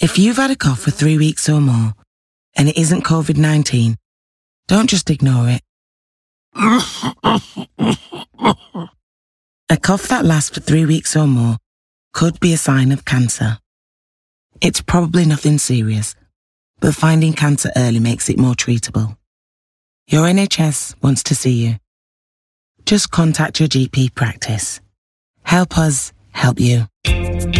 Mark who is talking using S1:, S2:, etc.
S1: If you've had a cough for 3 weeks or more, and it isn't COVID-19, don't just ignore it. A cough that lasts for 3 weeks or more could be a sign of cancer. It's probably nothing serious, but finding cancer early makes it more treatable. Your NHS wants to see you. Just contact your GP practice. Help us help you.